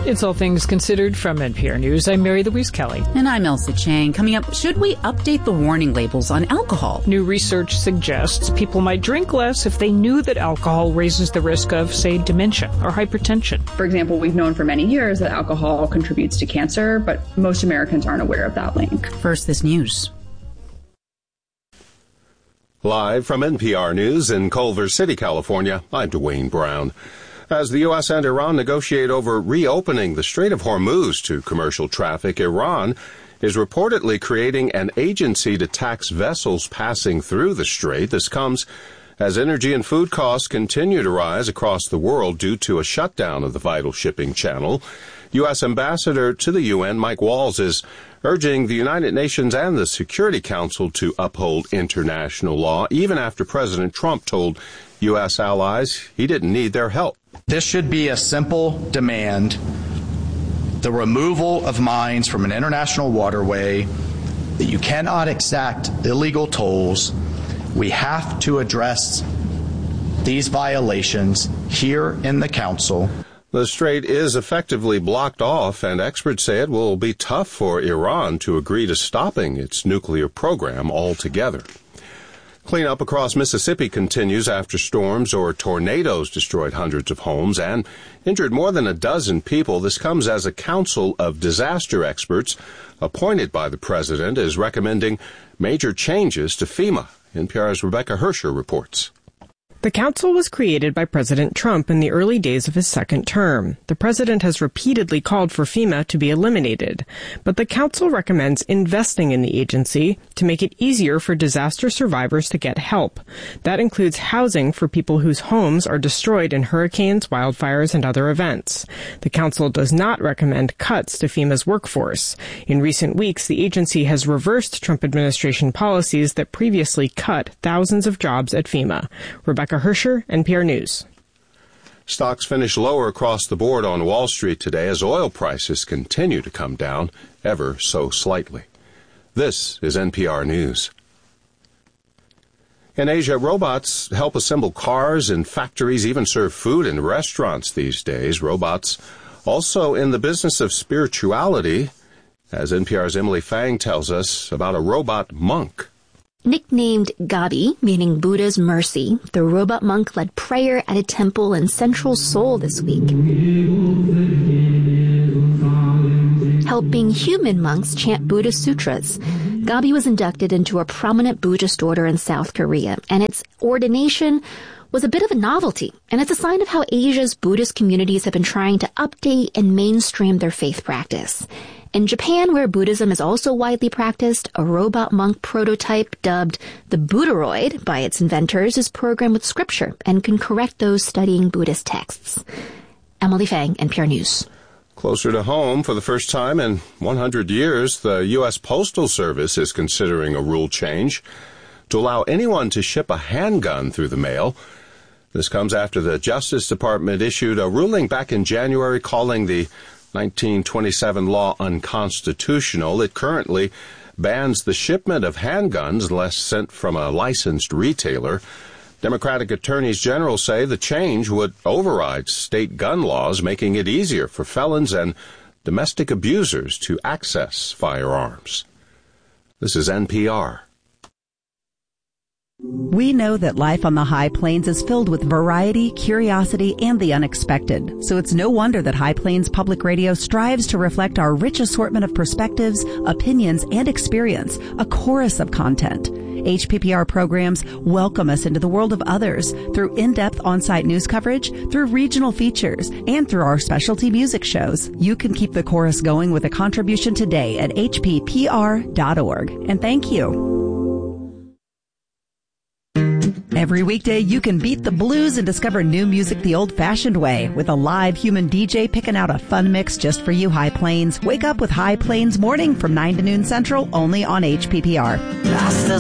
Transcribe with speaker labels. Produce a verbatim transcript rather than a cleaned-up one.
Speaker 1: It's All Things Considered from N P R News. I'm Mary Louise Kelly.
Speaker 2: And I'm Elsa Chang. Coming up, should we update the warning labels on alcohol?
Speaker 1: New research suggests people might drink less if they knew that alcohol raises the risk of, say, dementia or hypertension.
Speaker 3: For example, we've known for many years that alcohol contributes to cancer, but most Americans aren't aware of that link.
Speaker 2: First, this news.
Speaker 4: Live from N P R News in Culver City, California, I'm Dwayne Brown. As the U S and Iran negotiate over reopening the Strait of Hormuz to commercial traffic, Iran is reportedly creating an agency to tax vessels passing through the strait. This comes as energy and food costs continue to rise across the world due to a shutdown of the vital shipping channel. U S Ambassador to the U N, Mike Walls, is urging the United Nations and the Security Council to uphold international law, even after President Trump told U S allies he didn't need their help.
Speaker 5: This should be a simple demand: the removal of mines from an international waterway, that you cannot exact illegal tolls. We have to address these violations here in the Council.
Speaker 4: The strait is effectively blocked off, and experts say it will be tough for Iran to agree to stopping its nuclear program altogether. Cleanup across Mississippi continues after storms or tornadoes destroyed hundreds of homes and injured more than a dozen people. This comes as a council of disaster experts appointed by the president is recommending major changes to FEMA. N P R's Rebecca Hersher reports.
Speaker 6: The council was created by President Trump in the early days of his second term. The president has repeatedly called for FEMA to be eliminated, but the council recommends investing in the agency to make it easier for disaster survivors to get help. That includes housing for people whose homes are destroyed in hurricanes, wildfires, and other events. The council does not recommend cuts to FEMA's workforce. In recent weeks, the agency has reversed Trump administration policies that previously cut thousands of jobs at FEMA. Rebecca Hersher, N P R News.
Speaker 4: Stocks finished lower across the board on Wall Street today as oil prices continue to come down ever so slightly. This is N P R News. In Asia, robots help assemble cars in factories, even serve food in restaurants these days. Robots also in the business of spirituality, as N P R's Emily Fang tells us about a robot monk.
Speaker 7: Nicknamed Gabi, meaning Buddha's mercy, the robot monk led prayer at a temple in central Seoul this week, helping human monks chant Buddhist sutras. Gabi was inducted into a prominent Buddhist order in South Korea, and its ordination was a bit of a novelty, and it's a sign of how Asia's Buddhist communities have been trying to update and mainstream their faith practice. In Japan, where Buddhism is also widely practiced, a robot monk prototype dubbed the Buddharoid by its inventors is programmed with scripture and can correct those studying Buddhist texts. Emily Fang, N P R News.
Speaker 4: Closer to home, for the first time in one hundred years, the U S Postal Service is considering a rule change to allow anyone to ship a handgun through the mail. This comes after the Justice Department issued a ruling back in January calling the nineteen twenty-seven law unconstitutional. It currently bans the shipment of handguns unless sent from a licensed retailer. Democratic attorneys general say the change would override state gun laws, making it easier for felons and domestic abusers to access firearms. This is N P R.
Speaker 8: We know that life on the high plains is filled with variety, curiosity, and the unexpected. So it's no wonder that High Plains Public Radio strives to reflect our rich assortment of perspectives, opinions, and experience, a chorus of content. H P P R programs welcome us into the world of others through in-depth on-site news coverage, through regional features, and through our specialty music shows. You can keep the chorus going with a contribution today at H P P R dot org. And thank you. Every weekday, you can beat the blues and discover new music the old-fashioned way with a live human D J picking out a fun mix just for you, High Plains. Wake up with High Plains Morning from nine to noon Central, only on H P P R.